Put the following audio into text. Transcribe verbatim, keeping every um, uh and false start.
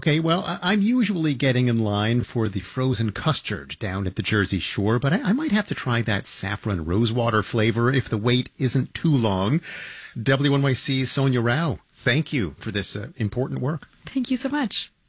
Okay, well, I- I'm usually getting in line for the frozen custard down at the Jersey Shore, but I, I might have to try that saffron rosewater flavor if the wait isn't too long. W N Y C's Sonia Rao, thank you for this uh, important work. Thank you so much.